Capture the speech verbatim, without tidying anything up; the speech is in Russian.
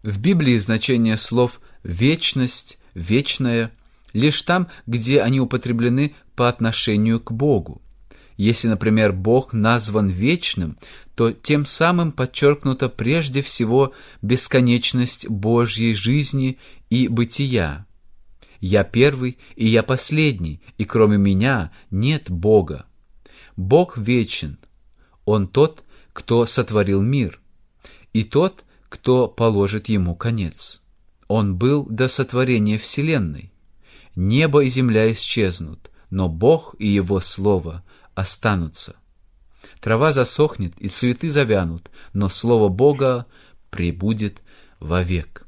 В Библии значение слов «вечность», «вечное» лишь там, где они употреблены по отношению к Богу. Если, например, Бог назван вечным, то тем самым подчеркнута прежде всего бесконечность Божьей жизни и бытия. «Я первый, и я последний, и кроме меня нет Бога». Бог вечен. Он тот, кто сотворил мир, и тот, кто положит ему конец. Он был до сотворения вселенной. Небо и земля исчезнут, но Бог и Его Слово останутся. Трава засохнет, и цветы завянут, но Слово Бога пребудет вовек.